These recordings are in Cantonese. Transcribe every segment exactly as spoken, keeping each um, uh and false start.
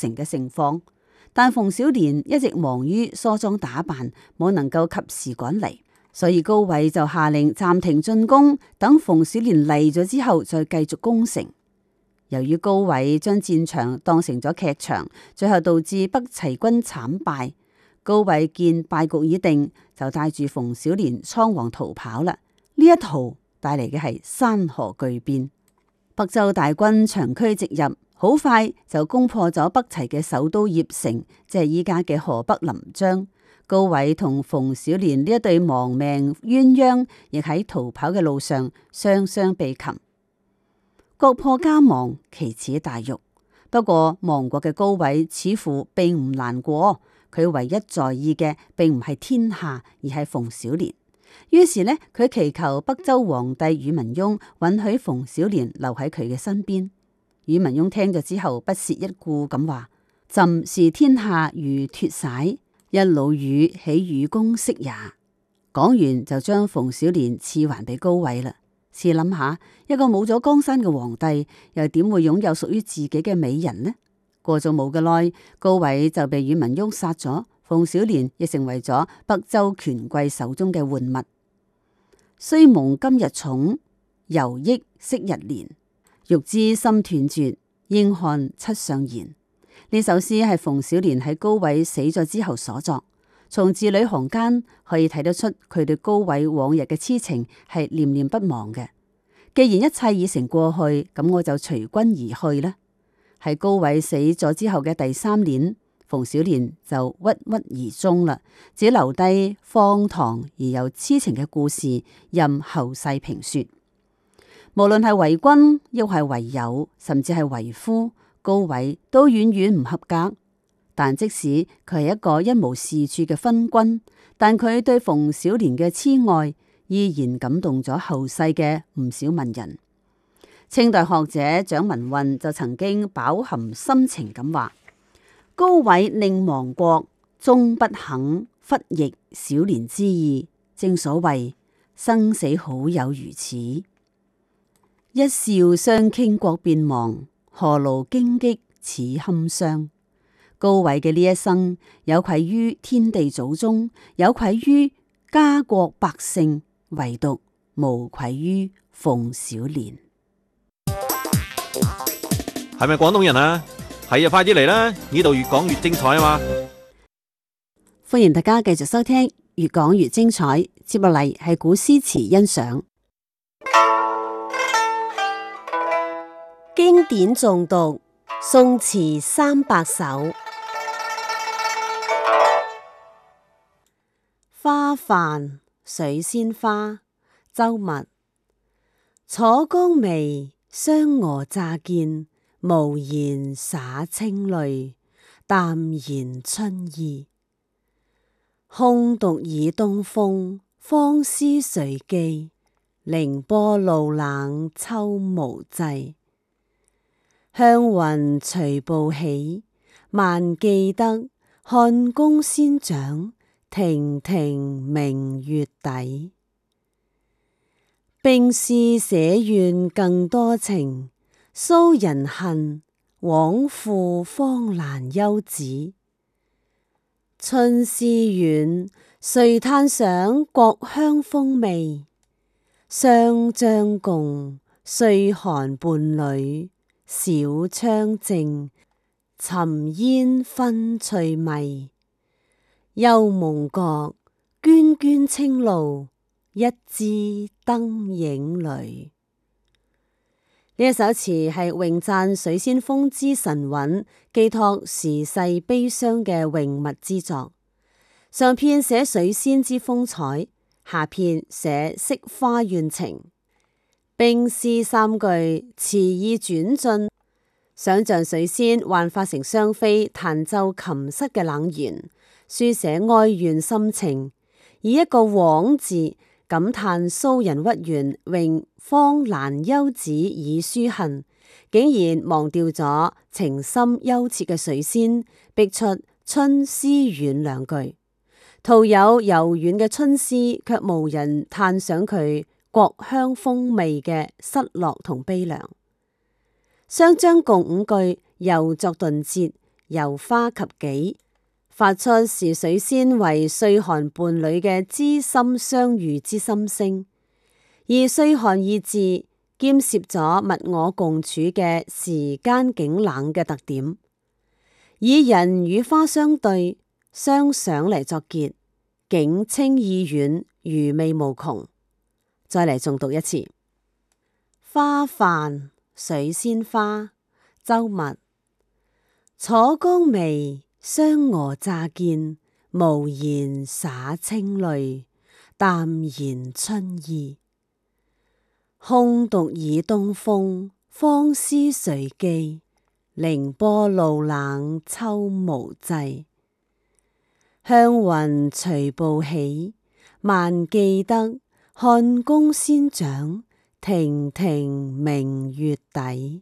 成嘅盛況。但馮小蓮一直忙於梳妝打扮，冇能夠及時趕嚟，所以高緯就下令暫停進攻，等馮小蓮嚟咗之後再繼續攻城。由於高緯將戰場當成咗劇場，最後導致北齊軍慘敗。高緯見敗局已定，就帶住馮小蓮倉皇逃跑啦。呢一逃帶嚟嘅係山河巨變，北周大軍長驅直入，好快就攻破咗北齊嘅首都鄴城，即係依家嘅河北臨漳。高緯同馮小蓮呢一對亡命鴛鴦，亦喺逃跑嘅路上雙雙被擒。國破家亡，奇恥大辱。不過亡國嘅高緯似乎並唔難過，佢唯一在意嘅並唔係天下，而係馮小蓮。於是呢，佢祈求北周皇帝宇文邕允許馮小蓮留喺佢嘅身邊。宇文邕聽咗之後，不屑一顧咁話：朕視天下如脫璽，一老嫗豈與公惜也。講完就將馮小蓮賜還俾高緯啦。試諗下，一個冇咗江山嘅皇帝，又點會擁有屬於自己嘅美人呢？過咗冇幾耐，高緯就被宇文邕殺咗，馮小蓮亦成為咗北周權貴手中嘅玩物。雖蒙今日寵，猶憶昔日憐。欲知心斷絕，應看七上言。呢首詩係馮小蓮喺高緯死咗之後所作。從字裏行間可以睇得出佢對高緯往日嘅痴情係念念不忘嘅。既然一切已成過去，咁我就隨軍而去啦。喺高緯死咗之後嘅第三年，馮小蓮就鬱鬱而終啦，只留低荒唐而又痴情嘅故事任後世評說。無論係為君，亦係為友，甚至係為夫，高緯都遠遠唔合格。但即使佢係一個一無是處嘅昏君，但佢對馮小蓮嘅痴愛依然感動咗後世嘅唔少文人。清代學者蔣文運就曾經飽含深情咁話：高緯令亡國，終不肯忽逆小蓮之意。正所謂生死好友如此，一笑相傾國變亡，何勞荊棘此堪傷。高緯嘅呢一生有愧於天地祖宗，有愧於家國百姓，唯獨無愧於馮小蓮。 係咪廣東人啊？係啊，快啲嚟啦！呢度越講越精彩啊嘛！ 歡迎大家繼續收聽越講越精彩，接落嚟係古詩詞欣賞。 經典誦讀，宋詞三百首。花泛水仙花，周密。楚江眉，雙蛾乍見，無言灑清淚，淡然春意。空獨倚東風，芳思誰寄？凌波露冷秋無際。向雲隨步起，萬記得漢宮仙長，亭亭明月底。並是寫願更多情，騷人恨，枉負芳蘭幽旨。春思遠，誰嘆賞國香風味？湘江共，歲寒伴侶，小窗靜，沉煙熏翠迷。幽夢覺，涓涓青露，一枝燈影裏。呢一首詞係詠讚水仙風姿神韻，寄託時世悲傷嘅詠物之作。上片寫水仙之風采，下片寫惜花怨情。並是三句詞意轉進，想象水仙幻化成雙飛彈奏琴瑟嘅冷弦，書寫哀怨心情，以一個枉字感嘆騷人屈原詠芳蘭幽旨以抒恨，竟然忘掉咗情深幽切嘅水仙，逼出春思遠兩句。徒有柔軟嘅春思，卻無人嘆賞佢國香風味嘅失落同悲涼。湘江共五句又作頓折， 遊花及己，發出是水仙為歲寒伴侶嘅知心相遇之心聲。而歲寒二字兼攝咗物我共處嘅時間景冷嘅特點，以人與花相對相想嚟作結，景清意遠，餘味無窮。再嚟重讀一次。花泛水仙花，周密。楚江眉，雙蛾乍見，無言灑清淚，淡然春意。空獨倚東風，芳思誰寄？凌波露冷秋無際。向雲隨步起，萬記得漢宮仙掌，亭亭明月底。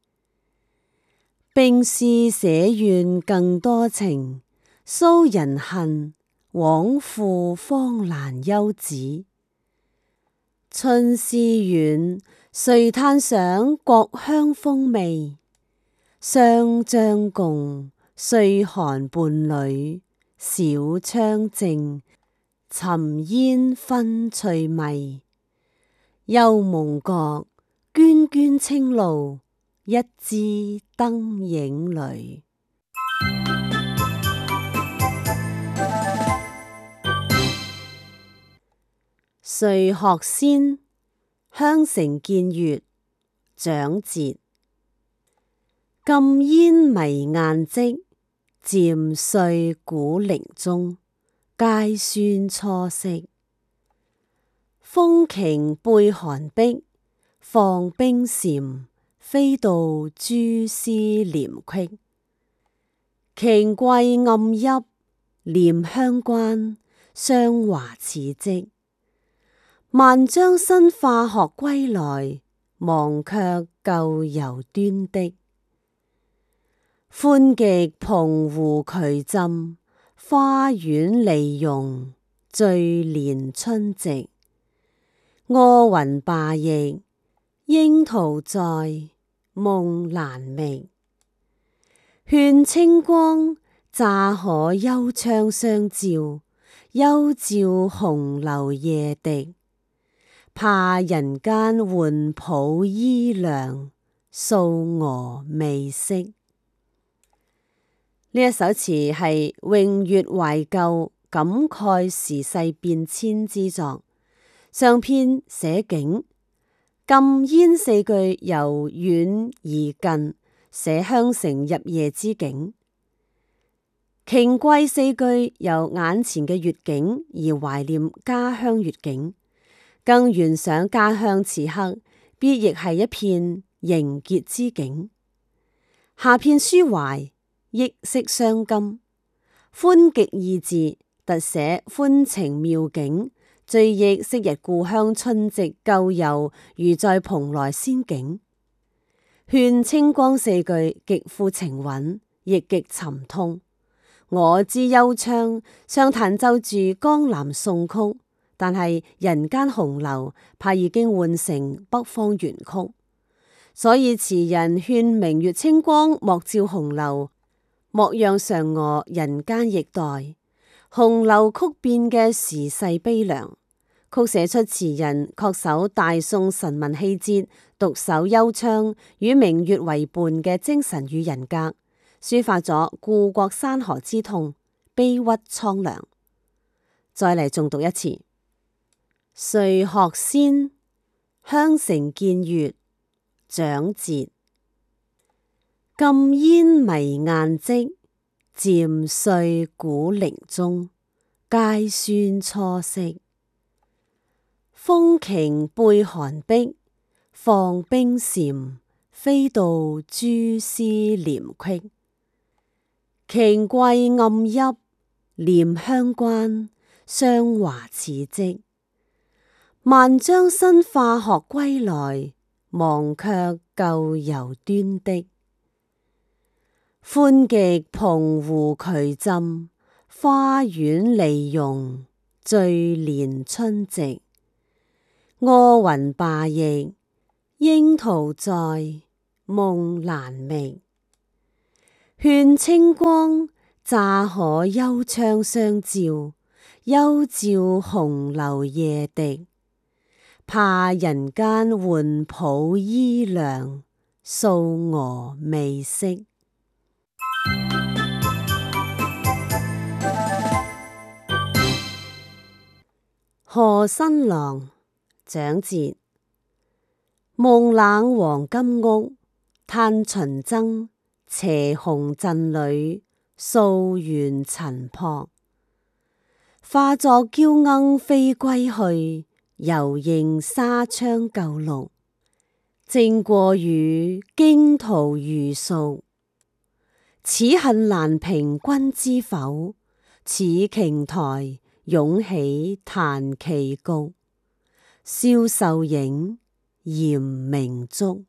冰絲寫願更多情，騷人恨，枉負芳蘭幽子。春思遠，誰嘆賞國香風味？湘江共，歲寒伴侶，小窗靜，沉煙熏翠迷。幽夢覺，涓涓青露，一枝燈影裏。誰學仙？香城見月，蔣捷。禁煙迷雁跡，漸歲古陵中，階孫初識。風頃背寒壁，放冰蟬，飛度蛛絲廉隙。瓊桂暗泣，念鄉關，霜華似織。萬將新化學歸來，忘卻舊遊端的。歡極蓬湖渠浸，花苑梨榕，醉憐春夕。柯雲罷役，櫻桃在，夢難覓。勸清光，乍可幽窗相照，幽照紅樓夜滴。怕人間換抱衣涼，素娥未識。呢一首詞係詠閱懷舊、感慨時勢變遷之作。上篇寫景，禁煙四句由遠而近，寫香城入夜之景；瓊桂四句由眼前嘅月景而懷念家鄉月景。更懸想家鄉此刻必亦係一片凝結之景。下片抒懷，憶昔傷今。歡極二字特寫歡情妙景，追憶昔日故鄉春夕舊遊如在蓬萊仙境。勸清光四句極富情韻，亦極沉痛。我知幽窗上彈奏住江南宋曲，但係人間紅樓怕已經換成北方元曲，所以詞人勸明月清光莫照紅樓，莫讓嫦娥人間易待。紅樓曲變嘅時勢悲涼，曲寫出詞人恪守大宋臣民氣節、獨守幽窗與明月為伴嘅精神與人格，抒發咗故國山河之痛、悲鬱蒼涼。再嚟重讀一次。誰學仙？香城見月，蔣捷。禁煙迷雁跡，漸歲古陵中，階孫初識。風頃背寒壁，放冰蟬，飛度蛛絲廉隙。瓊桂暗泣，念鄉關，霜華似織。萬將新化學歸來，忘卻舊遊端的。歡極蓬湖渠浸，花苑梨榕，醉憐春夕。柯雲罷役，櫻桃在，夢難覓。 勸清光，乍可幽窗相照，幽照紅樓夜滴。怕人間換抱衣涼，素娥未識。賀新郎，蔣捷。夢冷黃金屋，嘆秦僧，斜紅鎮裏，素緣塵樸。化作嬌鶯飛歸去，猶認紗窗舊綠。正過雨，驚濤餘屬。此恨難平君知否？此瓊台，湧起彈棋局。蕭秀影，嚴明燭。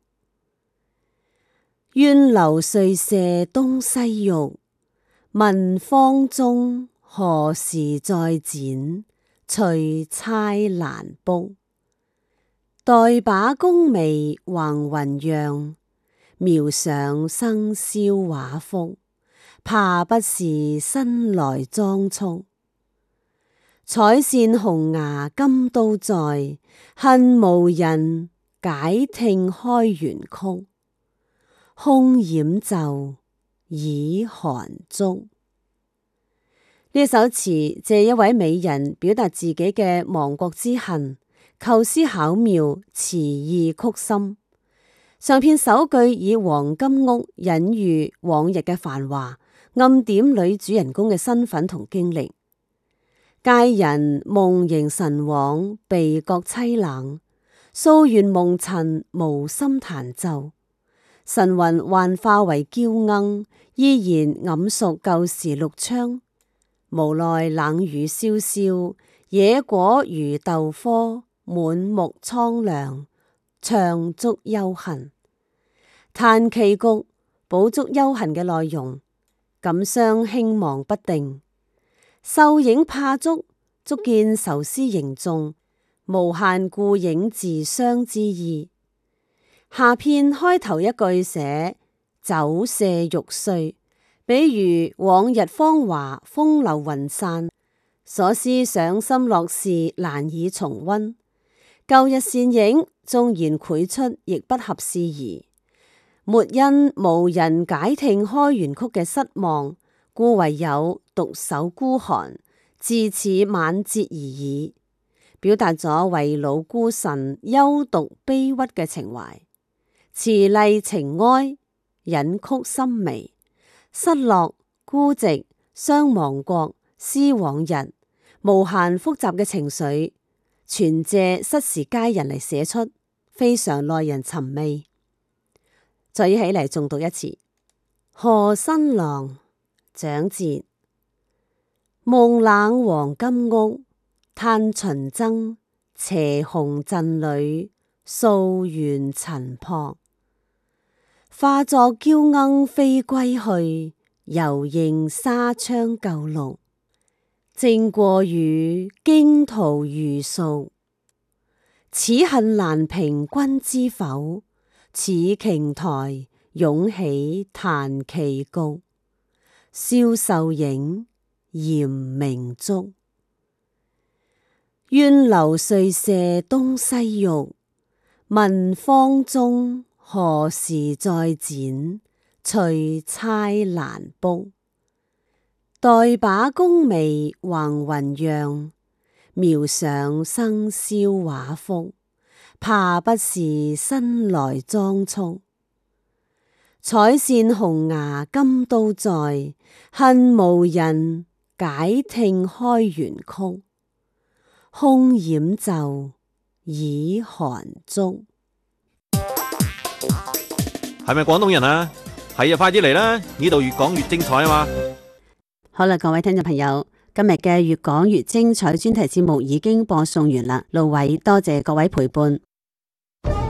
願留碎舍東西域，問方中，何時再展？翠釵難卜。待把功眉橫雲讓，描上生肖畫幅。怕不是新來裝束。彩扇紅牙金都在，恨無人解聽開元曲。空掩袖，倚寒燭。呢首詞借一位美人表達自己嘅亡國之恨，構思巧妙，詞意曲深。上片首句以黃金屋隱喻往日嘅繁華，暗點女主人公嘅身份同經歷。佳人夢縈神往，鼻覺凄冷，素緣蒙塵，無心彈奏。神魂幻化為嬌鶯，依然諳熟舊時綠窗。無奈冷雨蕭蕭，野果如豆科，滿目蒼涼，唱足幽恨。彈棋局補足幽恨嘅內容，感傷輕忘不定。秀影怕燭，足見愁思凝重，無限顧影自傷之意。下片開頭一句寫酒舍玉碎，比喻往日芳華風流雲散，所思賞心樂事難以重溫。舊日倩影縱然繪出，亦不合時宜。沒因無人解聽開元曲嘅失望，故唯有獨守孤寒，自此晚節而已，表達咗為老孤臣幽獨悲鬱嘅情懷。詞麗情哀，隱曲深微，失落、孤寂、傷亡國、思往日，無限複雜嘅情緒，全借失時佳人嚟寫出，非常耐人尋味。再起嚟重讀一次。賀新郎，蔣捷。夢冷黃金屋，嘆秦僧，斜紅鎮裏，素緣塵樸。化作嬌鶯飛歸去，猶認紗窗舊綠。正過雨，驚濤餘屬。此恨難平君知否？此瓊台，湧起彈棋局。蕭秀影，嚴明燭。願留碎舍東西域，問方中，何時再展？翠釵難卜。待把功眉橫雲讓，描上生肖畫幅。怕不是新來裝束。彩扇紅牙金都在，恨無人解聽開元曲。空掩袖，倚寒燭。 係咪廣東人啊？係啊，快啲嚟啦！呢度越講越精彩啊嘛！ 好啦，各位聽眾朋友，今日嘅越講越精彩專題節目已經播送完啦。路偉多謝各位陪伴。